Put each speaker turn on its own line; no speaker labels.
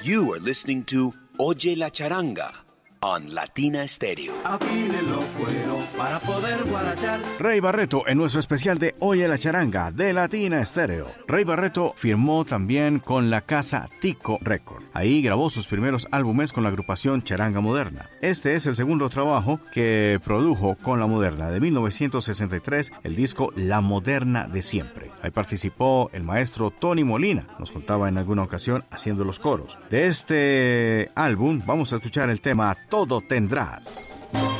You are listening to Oye la Charanga on Latina Stereo.
Afine los cueros para poder guarachar.
Rey Barreto en nuestro especial de Oye la Charanga de Latina Stereo. Rey Barreto firmó también con la casa Tico Record. Ahí grabó sus primeros álbumes con la agrupación Charanga Moderna. Este es el segundo trabajo que produjo con La Moderna, de 1963, el disco La Moderna de Siempre. Ahí participó el maestro Tony Molina, nos contaba en alguna ocasión haciendo los coros. De este álbum vamos a escuchar el tema Todo Tendrás.